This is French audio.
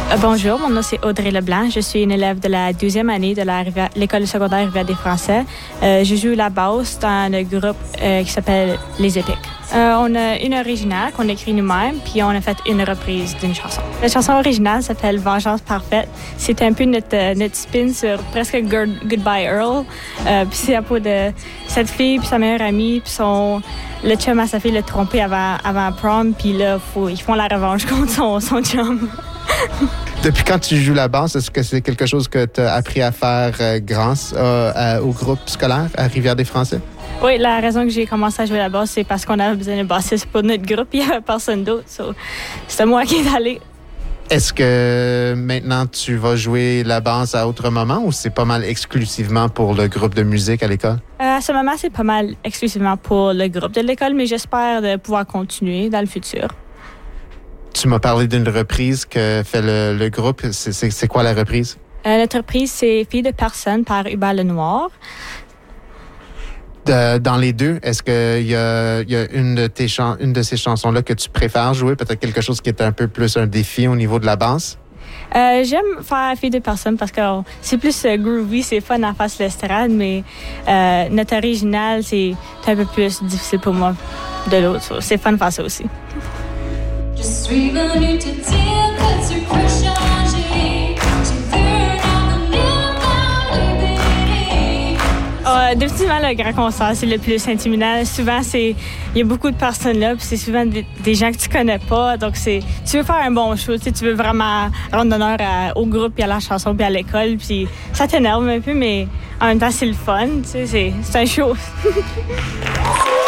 Bonjour, mon nom c'est Audrey Leblanc. Je suis une élève de la 12e année de l'école secondaire Rivière des Français. Je joue la basse dans le groupe qui s'appelle Les Épiques. On a une originale qu'on écrit nous-mêmes, puis on a fait une reprise d'une chanson. La chanson originale s'appelle Vengeance parfaite. C'est un peu notre spin sur presque Goodbye Earl. Puis c'est à propos de cette fille puis sa meilleure amie, puis le chum à sa fille l'a trompé avant prom, puis là, ils font la revanche contre son chum. Depuis quand tu joues la basse, est-ce que c'est quelque chose que tu as appris à faire grâce au groupe scolaire à Rivière-des-Français? Oui, la raison que j'ai commencé à jouer la basse, c'est parce qu'on avait besoin de bassiste pour notre groupe. Il n'y avait personne d'autre. C'était moi qui est allé. Est-ce que maintenant tu vas jouer la basse à autre moment ou c'est pas mal exclusivement pour le groupe de musique à l'école? À ce moment, c'est pas mal exclusivement pour le groupe de l'école, mais j'espère de pouvoir continuer dans le futur. Tu m'as parlé d'une reprise que fait le groupe. C'est quoi la reprise? Notre reprise, c'est Fille de personne par Hubert Lenoir. Dans les deux, est-ce qu'il y a une de ces chansons-là que tu préfères jouer? Peut-être quelque chose qui est un peu plus un défi au niveau de la basse? J'aime faire Fille de personne parce que c'est plus groovy, c'est fun à faire sur l'estrade, mais notre original, c'est un peu plus difficile pour moi de l'autre. C'est fun de faire ça aussi. Je suis venue te dire que tu peux changer. J'ai vu un avenir dans les Définitivement, le grand concert, c'est le plus intimidant. Souvent, il y a beaucoup de personnes là, puis c'est souvent des gens que tu connais pas. Donc, tu veux faire un bon show, tu veux vraiment rendre honneur au groupe, puis à la chanson, puis à l'école. Puis ça t'énerve un peu, mais en même temps, c'est le fun. C'est un show.